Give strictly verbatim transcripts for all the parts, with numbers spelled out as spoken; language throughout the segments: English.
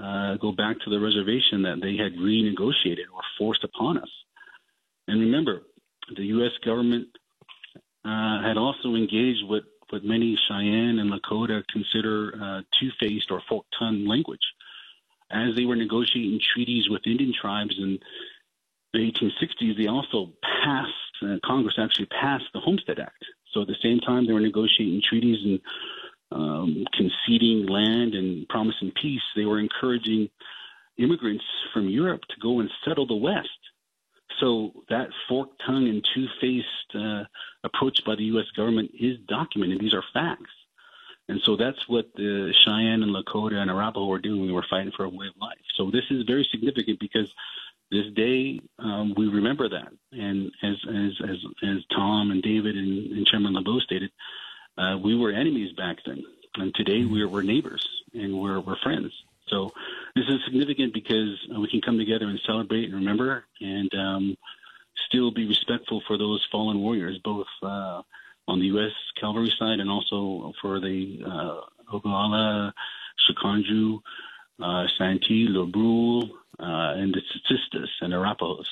uh, go back to the reservation that they had renegotiated or forced upon us. And remember, the U S government uh, had also engaged with what many Cheyenne and Lakota consider uh, two-faced or fork-tongued language. As they were negotiating treaties with Indian tribes in the eighteen sixties, they also passed, uh, Congress actually passed the Homestead Act. So at the same time they were negotiating treaties and um, conceding land and promising peace, they were encouraging immigrants from Europe to go and settle the West. So that fork-tongued and two-faced uh, approach by the U S government is documented. These are facts. And so that's what the Cheyenne and Lakota and Arapaho were doing when we were fighting for a way of life. So this is very significant because this day um, we remember that. And as as as, as Tom and David and, and Chairman LeBeau stated, uh, we were enemies back then. And today we're, we're neighbors and we're, we're friends. So this is significant because we can come together and celebrate and remember and um, still be respectful for those fallen warriors, both uh, on the U S cavalry side and also for the uh, Oglala, Shikandju, uh, Santee, Lebrule, uh, and the Tsitsistas and Arapahoes.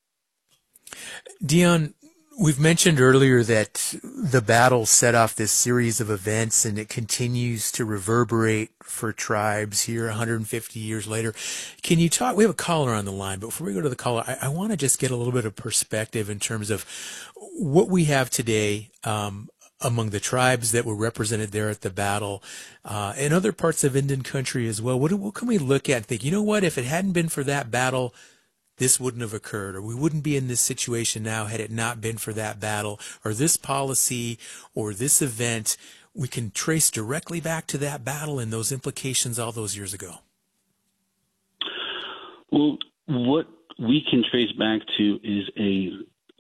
Dion, we've mentioned earlier that the battle set off this series of events and it continues to reverberate for tribes here one hundred fifty years later. Can you talk, we have a caller on the line, but before we go to the caller, I, I want to just get a little bit of perspective in terms of what we have today um, among the tribes that were represented there at the battle uh, and other parts of Indian country as well. What, what can we look at and think, you know what, if it hadn't been for that battle, this wouldn't have occurred, or we wouldn't be in this situation now had it not been for that battle, or this policy, or this event, we can trace directly back to that battle and those implications all those years ago? Well, what we can trace back to is a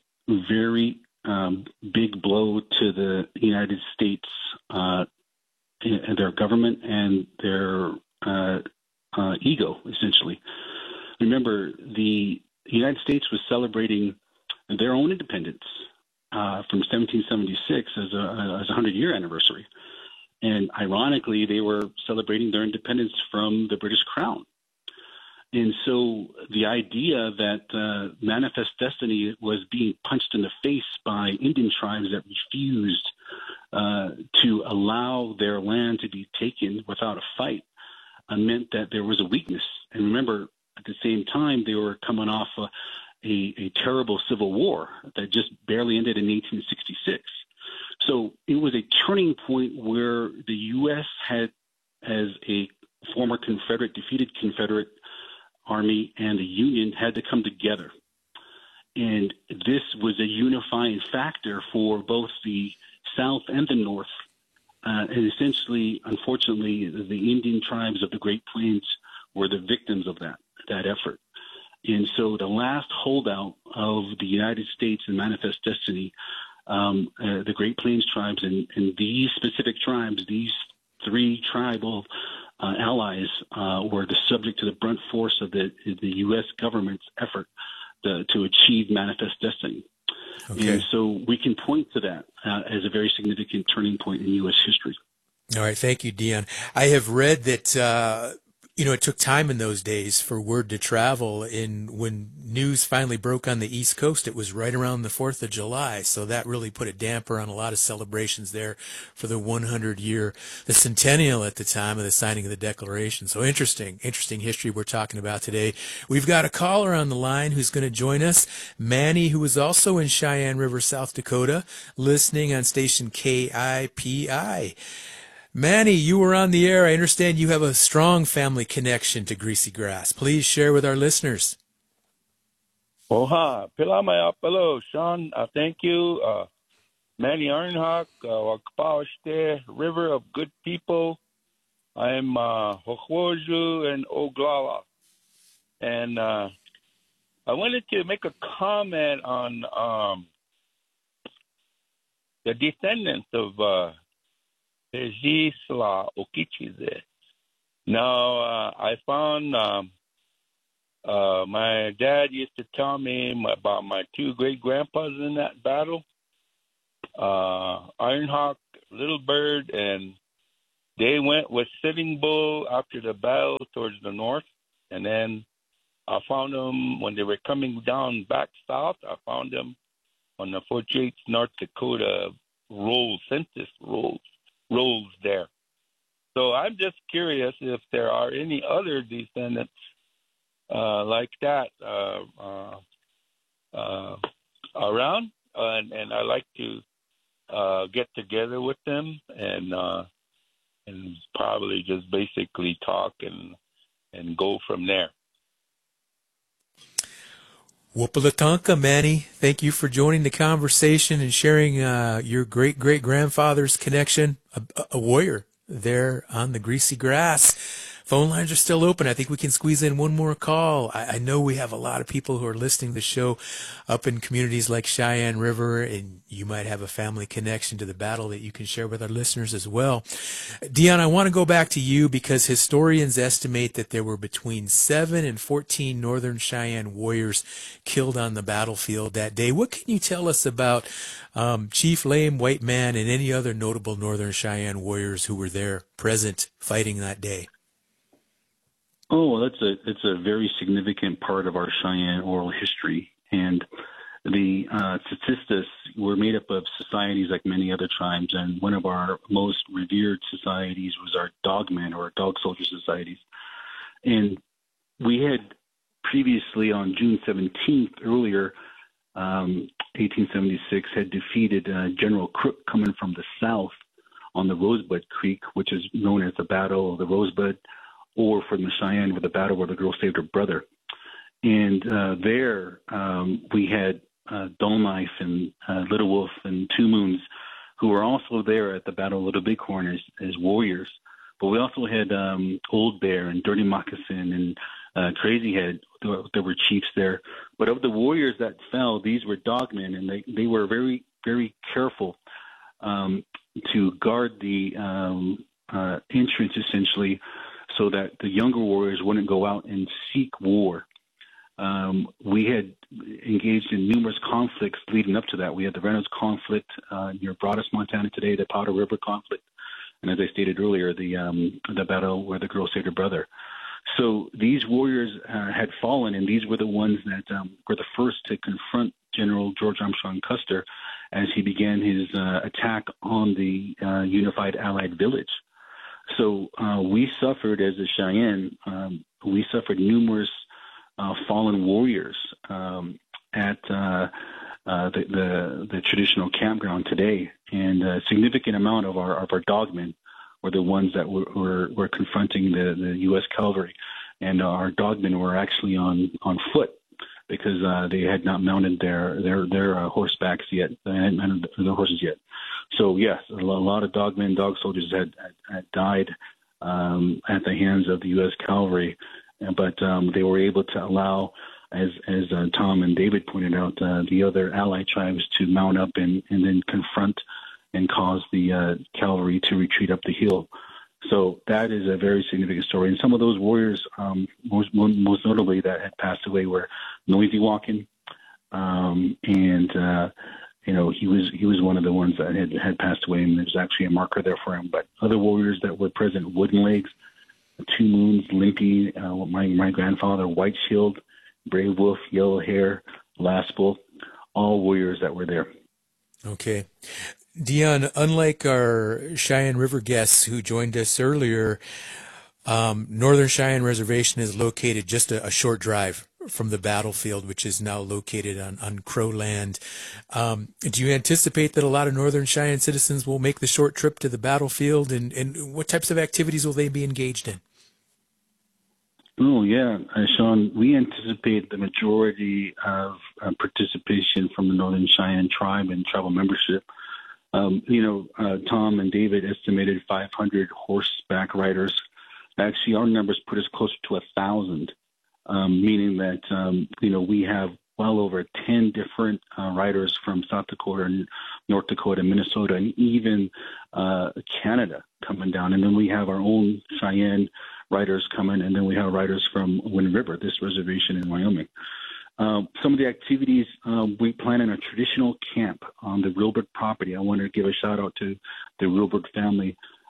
very um, big blow to the United States uh, and their government and their uh, uh, ego, essentially. Remember, the United States was celebrating their own independence uh, from seventeen seventy-six as a as a hundred-year anniversary. And ironically, they were celebrating their independence from the British Crown. And so the idea that uh, Manifest Destiny was being punched in the face by Indian tribes that refused uh, to allow their land to be taken without a fight uh, meant that there was a weakness. And remember, at the same time, they were coming off a, a, a terrible civil war that just barely ended in eighteen sixty-six. So it was a turning point where the U S had, as a former Confederate, defeated Confederate Army and the Union had to come together. And this was a unifying factor for both the South and the North. Uh, and essentially, unfortunately, the Indian tribes of the Great Plains were the victims of that, that effort. And so the last holdout of the United States and Manifest Destiny, um, uh, the Great Plains tribes and, and these specific tribes, these three tribal uh, allies uh, were the subject to the brunt force of the, the U S government's effort to, to achieve Manifest Destiny. Okay. And so we can point to that uh, as a very significant turning point in U S history. All right. Thank you, Dion. I have read that, uh, you know, it took time in those days for word to travel. And when news finally broke on the East Coast, it was right around the fourth of July. So that really put a damper on a lot of celebrations there for the hundred year, the centennial at the time of the signing of the Declaration. So interesting, interesting history we're talking about today. We've got a caller on the line who's going to join us, Manny, who is also in Cheyenne River, South Dakota, listening on station K I P I. Manny, you were on the air. I understand you have a strong family connection to Greasy Grass. Please share with our listeners. Oha, Pilamaya, hello, Sean. Uh, thank you. Uh, Manny Ironhawk, uh, Wakpaoshte, River of Good People. I'm uh, Hochwoju and Oglala. And uh, I wanted to make a comment on um, the descendants of uh, Pejisla Okichize. Now, uh, I found um, uh, my dad used to tell me about my two great-grandpas in that battle, uh, Ironhawk, Little Bird, and they went with Sitting Bull after the battle towards the north, and then I found them when they were coming down back south. I found them on the forty-eighth North Dakota rolls, census rolls, rolls there. So I'm just curious if there are any other descendants uh, like that uh, uh, uh, around, uh, and, and I like to uh, get together with them and uh, and probably just basically talk and and go from there. Whoopalatonka, Manny, thank you for joining the conversation and sharing uh, your great-great-grandfather's connection, a, a warrior there on the greasy grass. Phone lines are still open. I think we can squeeze in one more call. I, I know we have a lot of people who are listening to the show up in communities like Cheyenne River, and you might have a family connection to the battle that you can share with our listeners as well. Dion, I want to go back to you because historians estimate that there were between seven and fourteen Northern Cheyenne warriors killed on the battlefield that day. What can you tell us about um, Chief Lame, White Man, and any other notable Northern Cheyenne warriors who were there present fighting that day? Oh, well, that's a it's a very significant part of our Cheyenne oral history, and the uh, Tsitsistas were made up of societies like many other tribes, and one of our most revered societies was our Dogmen or Dog Soldier societies. And we had previously on June seventeenth, earlier, um, eighteen seventy-six, had defeated uh, General Crook coming from the south on the Rosebud Creek, which is known as the Battle of the Rosebud, or from the Cheyenne with the battle where the girl saved her brother. And uh, there um, we had uh, Dull Knife and uh, Little Wolf and Two Moons, who were also there at the Battle of Little Bighorn as, as warriors. But we also had um, Old Bear and Dirty Moccasin and uh, Crazy Head. There were, there were chiefs there. But of the warriors that fell, these were dogmen, and they, they were very, very careful um, to guard the um, uh, entrance, essentially, so that the younger warriors wouldn't go out and seek war. Um, we had engaged in numerous conflicts leading up to that. We had the Reynolds conflict uh, near Broadus, Montana today, the Powder River conflict, and as I stated earlier, the um, the battle where the girl saved her brother. So these warriors uh, had fallen, and these were the ones that um, were the first to confront General George Armstrong Custer as he began his uh, attack on the uh, unified Allied village. So uh, we suffered as a Cheyenne, um, we suffered numerous uh, fallen warriors um, at uh, uh, the, the the traditional campground today, and a significant amount of our of our dogmen were the ones that were were, were confronting the, the U S cavalry, and our dogmen were actually on, on foot because uh, they had not mounted their their their uh, horsebacks yet, they hadn't mounted their horses yet. So yes, a lot of dogmen, dog soldiers had, had, had died um, at the hands of the U S cavalry, but um, they were able to allow, as as uh, Tom and David pointed out, uh, the other allied tribes to mount up and, and then confront and cause the uh, cavalry to retreat up the hill. So that is a very significant story. And some of those warriors, um, most, most notably that had passed away, were Noisy Walking, um, and uh, you know, he was he was one of the ones that had, had passed away, and there's actually a marker there for him. But other warriors that were present, Wooden Legs, Two Moons, Limpy, uh, my my grandfather, White Shield, Brave Wolf, Yellow Hair, Last Bull, all warriors that were there. Okay. Dion, unlike our Cheyenne River guests who joined us earlier, um, Northern Cheyenne Reservation is located just a, a short drive from the battlefield, which is now located on, on Crow land. Um, do you anticipate that a lot of Northern Cheyenne citizens will make the short trip to the battlefield, and, and what types of activities will they be engaged in? Oh, yeah, uh, Sean, we anticipate the majority of uh, participation from the Northern Cheyenne tribe and tribal membership. Um, you know, uh, Tom and David estimated five hundred horseback riders. Actually, our numbers put us closer to one thousand. Um, meaning that, um, you know, we have well over ten different uh, riders from South Dakota, and North Dakota, Minnesota, and even uh, Canada coming down. And then we have our own Cheyenne riders coming, and then we have riders from Wind River, this reservation in Wyoming. Uh, some of the activities, uh, we plan in a traditional camp on the Wilbert property. I want to give a shout out to the Wilbert family.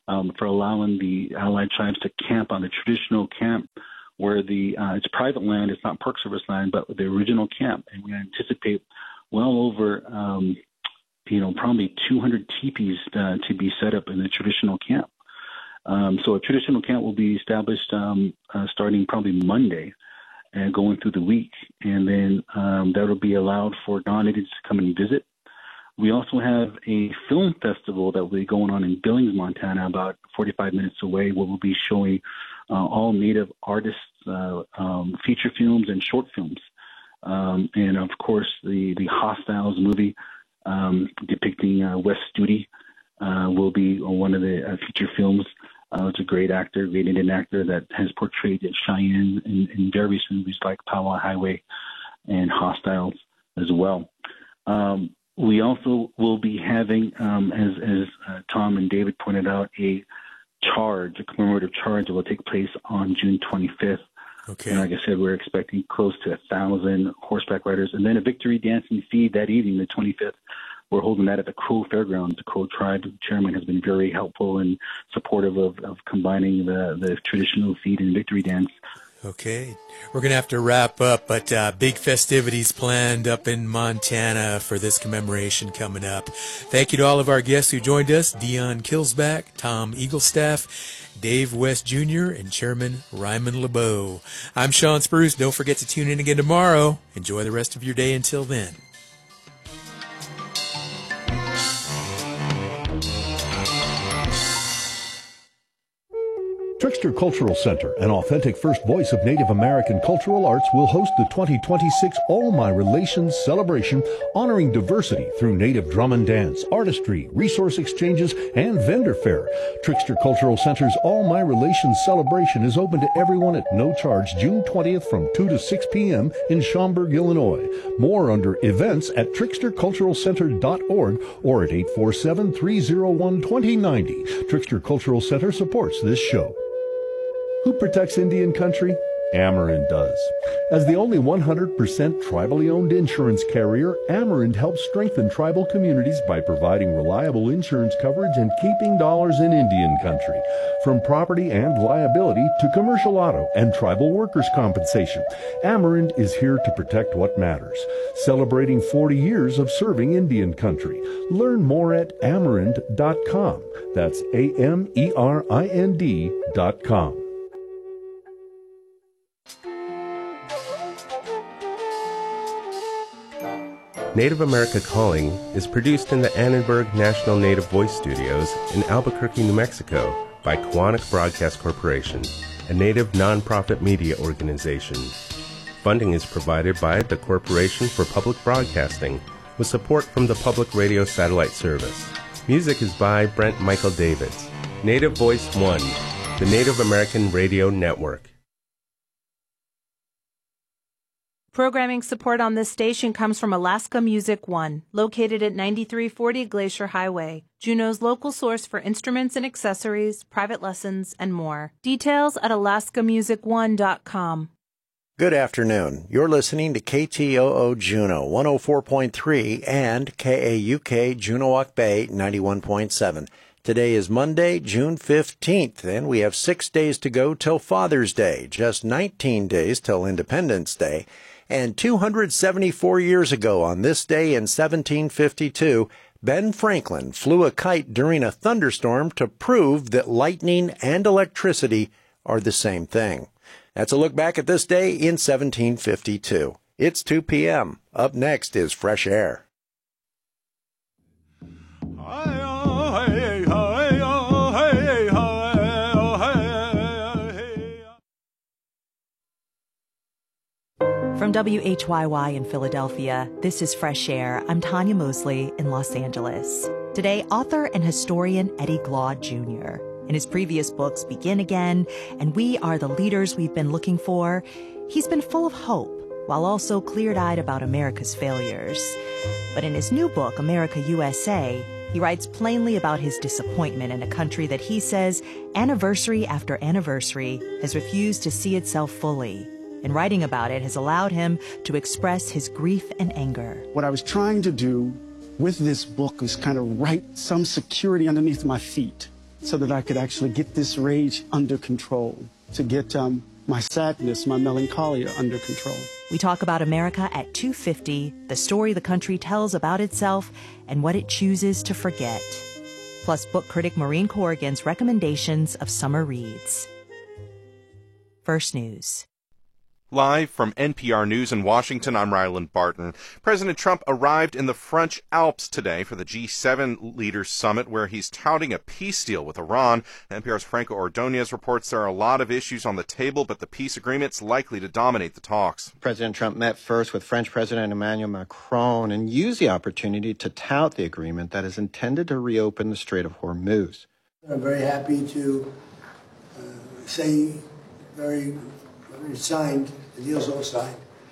um, for allowing the allied tribes to camp on the traditional camp where the uh, it's private land, it's not Park Service land, but the original camp. And we anticipate well over, um, you know, probably two hundred teepees uh, to be set up in the traditional camp. Um, so a traditional camp will be established um, uh, starting probably Monday and going through the week. And then um, that will be allowed for non-natives to come and visit. We also have a film festival that will be going on in Billings, Montana, about forty-five minutes away, where we'll be showing uh, all Native artists, uh, um, feature films and short films. Um, and, of course, the, the Hostiles movie um, depicting uh, Wes Studi uh, will be one of the uh, feature films. Uh, it's a great actor, great Indian actor that has portrayed Cheyenne in, in various movies like Powwow Highway and Hostiles as well. Um, we also will be having, um, as, as uh, Tom and David pointed out, a charge, a commemorative charge that will take place on June twenty-fifth. Okay. And like I said, we're expecting close to a thousand horseback riders, and then a victory dancing feed that evening, the twenty-fifth. We're holding that at the Crow Fairgrounds. The Crow Tribe chairman has been very helpful and supportive of, of combining the, the traditional feed and victory dance. Okay. We're going to have to wrap up, but uh, big festivities planned up in Montana for this commemoration coming up. Thank you to all of our guests who joined us, Dion Kilsback, Tom Eaglestaff, Dave West Junior, and Chairman Ryman LeBeau. I'm Sean Spruce. Don't forget to tune in again tomorrow. Enjoy the rest of your day until then. Trickster Cultural Center, an authentic first voice of Native American cultural arts, will host the twenty twenty-six All My Relations celebration, honoring diversity through Native drum and dance, artistry, resource exchanges, and vendor fair. Trickster Cultural Center's All My Relations celebration is open to everyone at no charge June twentieth from two to six p.m. in Schaumburg, Illinois. More under events at trickster cultural center dot org or at eight four seven, three oh one, two oh nine oh. Trickster Cultural Center supports this show. Who protects Indian country? Amerind does. As the only one hundred percent tribally owned insurance carrier, Amerind helps strengthen tribal communities by providing reliable insurance coverage and keeping dollars in Indian country. From property and liability to commercial auto and tribal workers' compensation, Amerind is here to protect what matters. Celebrating forty years of serving Indian country. Learn more at amerind dot com. That's A M E R I N D dot com. Native America Calling is produced in the Annenberg National Native Voice Studios in Albuquerque, New Mexico by Quantic Broadcast Corporation, a Native nonprofit media organization. Funding is provided by the Corporation for Public Broadcasting with support from the Public Radio Satellite Service. Music is by Brent Michael Davids. Native Voice One, the Native American Radio Network. Programming support on this station comes from Alaska Music One, located at ninety-three forty Glacier Highway, Juneau's local source for instruments and accessories, private lessons, and more. Details at alaska music one dot com. Good afternoon. You're listening to K T O O Juneau one oh four point three and K A U K Juneauoc Bay ninety-one point seven. Today is Monday, June fifteenth, and we have six days to go till Father's Day, just nineteen days till Independence Day. And two hundred seventy-four years ago on this day in seventeen fifty-two, Ben Franklin flew a kite during a thunderstorm to prove that lightning and electricity are the same thing. That's a look back at this day in seventeen fifty-two. It's two p.m. Up next is Fresh Air. From W H Y Y in Philadelphia, this is Fresh Air. I'm Tanya Mosley in Los Angeles. Today, author and historian Eddie Glaude Junior In his previous books, Begin Again and We Are the Leaders We've Been Looking For, he's been full of hope while also clear-eyed about America's failures. But in his new book, America U S A, he writes plainly about his disappointment in a country that he says, anniversary after anniversary, has refused to see itself fully. And writing about it has allowed him to express his grief and anger. What I was trying to do with this book was kind of write some security underneath my feet. so that I could actually get this rage under control, to get um, my sadness, my melancholia under control. We talk about America at two fifty, the story the country tells about itself, and what it chooses to forget. Plus book critic Maureen Corrigan's recommendations of summer reads. First News. Live from N P R News in Washington, I'm Ryland Barton. President Trump arrived in the French Alps today for the G seven Leaders Summit, where he's touting a peace deal with Iran. N P R's Franco Ordonez reports there are a lot of issues on the table, but the peace agreement's likely to dominate the talks. President Trump met first with French President Emmanuel Macron and used the opportunity to tout the agreement that is intended to reopen the Strait of Hormuz. I'm very happy to uh, say very It's signed, the deal's all signed,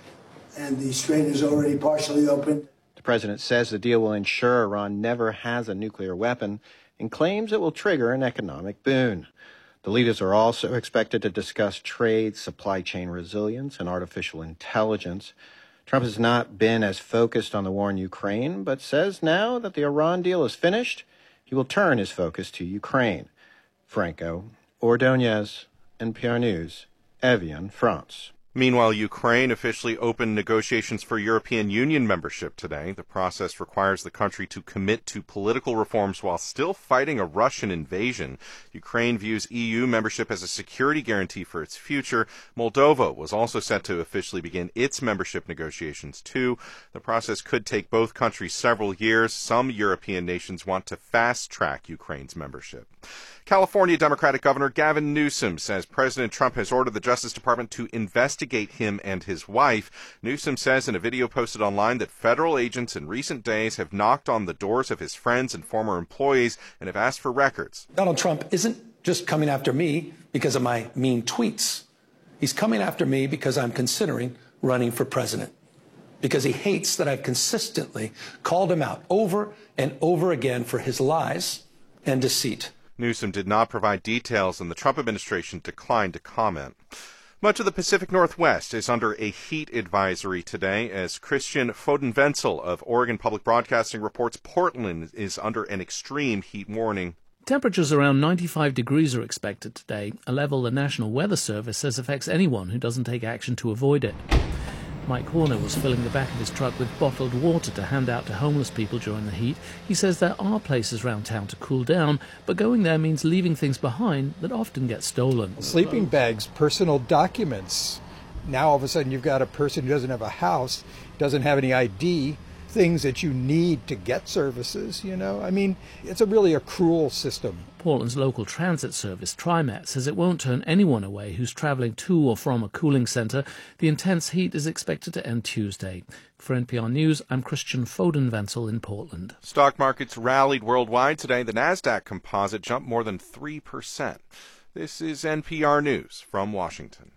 and the strait is already partially open. The president says the deal will ensure Iran never has a nuclear weapon and claims it will trigger an economic boon. The leaders are also expected to discuss trade, supply chain resilience, and artificial intelligence. Trump has not been as focused on the war in Ukraine, but says now that the Iran deal is finished, he will turn his focus to Ukraine. Franco Ordonez, N P R News, Evian, France. Meanwhile, Ukraine officially opened negotiations for European Union membership today. The process requires the country to commit to political reforms while still fighting a Russian invasion. Ukraine views E U membership as a security guarantee for its future. Moldova was also set to officially begin its membership negotiations, too. The process could take both countries several years. Some European nations want to fast-track Ukraine's membership. California Democratic Governor Gavin Newsom says President Trump has ordered the Justice Department to investigate him and his wife. Newsom says in a video posted online that federal agents in recent days have knocked on the doors of his friends and former employees and have asked for records. Donald Trump isn't just coming after me because of my mean tweets. He's coming after me because I'm considering running for president, because he hates that I've consistently called him out over and over again for his lies and deceit. Newsom did not provide details, and the Trump administration declined to comment. Much of the Pacific Northwest is under a heat advisory today, as Christian Foden-Wenzel of Oregon Public Broadcasting reports Portland is under an extreme heat warning. Temperatures around ninety-five degrees are expected today, a level the National Weather Service says affects anyone who doesn't take action to avoid it. Mike Horner was filling the back of his truck with bottled water to hand out to homeless people during the heat. He says there are places around town to cool down, but going there means leaving things behind that often get stolen. Sleeping bags, personal documents. Now all of a sudden you've got a person who doesn't have a house, doesn't have any I D, things that you need to get services, you know. I mean, it's a really a cruel system. Portland's local transit service, TriMet, says it won't turn anyone away who's travelling to or from a cooling centre. The intense heat is expected to end Tuesday. For N P R News, I'm Christian Foden-Wenzel in Portland. Stock markets rallied worldwide today. The NASDAQ composite jumped more than three percent. This is N P R News from Washington.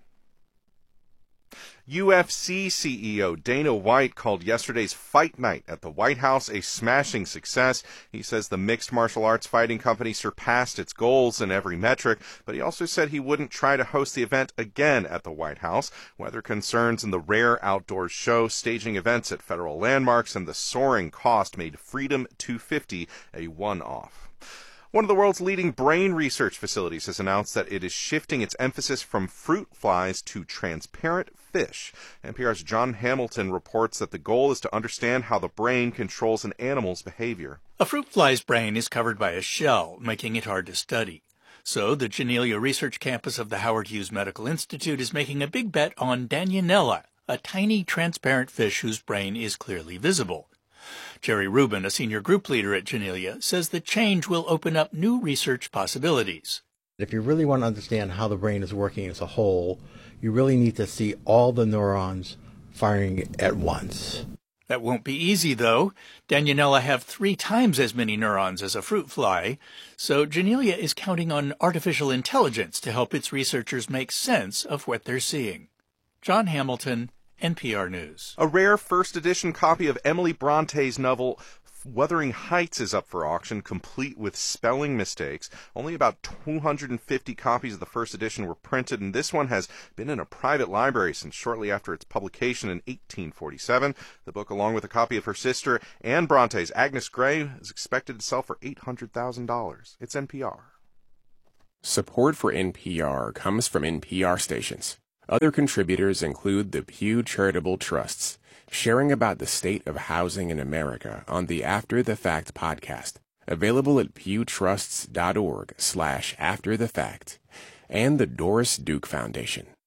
U F C C E O Dana White called yesterday's fight night at the White House a smashing success. He says the mixed martial arts fighting company surpassed its goals in every metric, but he also said he wouldn't try to host the event again at the White House. Weather concerns in the rare outdoors show, staging events at federal landmarks, and the soaring cost made Freedom two fifty a one-off. One of the world's leading brain research facilities has announced that it is shifting its emphasis from fruit flies to transparent fish. N P R's John Hamilton reports that the goal is to understand how the brain controls an animal's behavior. A fruit fly's brain is covered by a shell, making it hard to study. So the Janelia Research Campus of the Howard Hughes Medical Institute is making a big bet on Danionella, a tiny transparent fish whose brain is clearly visible. Jerry Rubin, a senior group leader at Janelia, says the change will open up new research possibilities. If you really want to understand how the brain is working as a whole, you really need to see all the neurons firing at once. That won't be easy, though. Danionella have three times as many neurons as a fruit fly, so Janelia is counting on artificial intelligence to help its researchers make sense of what they're seeing. John Hamilton, N P R News. A rare first edition copy of Emily Bronte's novel Wuthering Heights is up for auction, complete with spelling mistakes. Only about two hundred fifty copies of the first edition were printed, and this one has been in a private library since shortly after its publication in eighteen forty-seven. The book, along with a copy of her sister Anne Bronte's Agnes Grey, is expected to sell for eight hundred thousand dollars. It's N P R. Support for N P R comes from N P R stations. Other contributors include the Pew Charitable Trusts, sharing about the state of housing in America on the After the Fact podcast, available at pewtrusts.org slash after the fact, and the Doris Duke Foundation.